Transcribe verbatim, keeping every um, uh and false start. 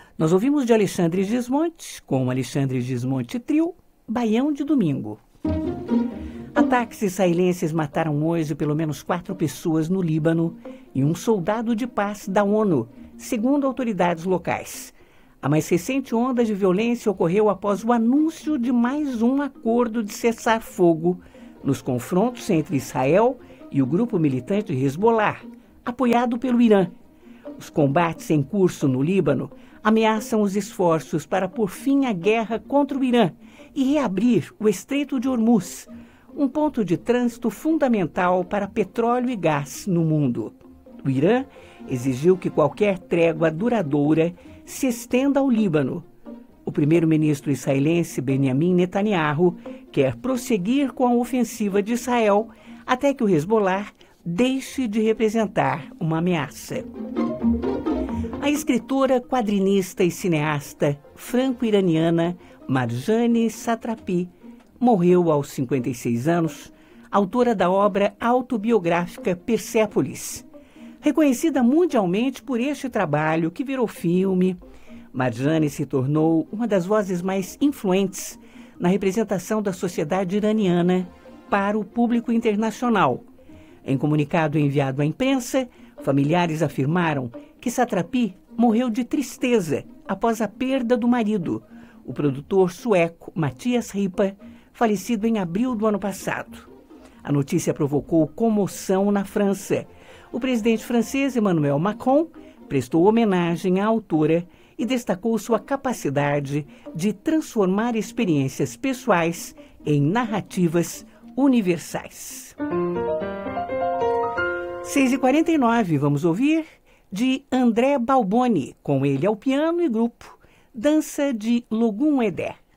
Nós ouvimos de Alexandre Gismonti, com Alexandre Gismonti Trio, Baião de Domingo. Ataques israelenses mataram hoje pelo menos quatro pessoas no Líbano e um soldado de paz da ONU, segundo autoridades locais. A mais recente onda de violência ocorreu após o anúncio de mais um acordo de cessar-fogo nos confrontos entre Israel e o grupo militante Hezbollah, apoiado pelo Irã. Os combates em curso no Líbano ameaçam os esforços para pôr fim à guerra contra o Irã e reabrir o Estreito de Hormuz, um ponto de trânsito fundamental para petróleo e gás no mundo. O Irã exigiu que qualquer trégua duradoura se estenda ao Líbano. O primeiro-ministro israelense Benjamin Netanyahu quer prosseguir com a ofensiva de Israel até que o Hezbollah deixe de representar uma ameaça. A escritora, quadrinista e cineasta franco-iraniana Marjane Satrapi morreu aos cinquenta e seis anos, autora da obra autobiográfica Persépolis. Reconhecida mundialmente por este trabalho, que virou filme, Marjane se tornou uma das vozes mais influentes na representação da sociedade iraniana para o público internacional. Em comunicado enviado à imprensa, familiares afirmaram que Satrapi morreu de tristeza após a perda do marido, o produtor sueco Mattias Ripa, falecido em abril do ano passado. A notícia provocou comoção na França. O presidente francês Emmanuel Macron prestou homenagem à autora e destacou sua capacidade de transformar experiências pessoais em narrativas universais. seis e quarenta e nove, vamos ouvir de André Balboni, com ele ao piano e grupo, Dança de Logum Edé.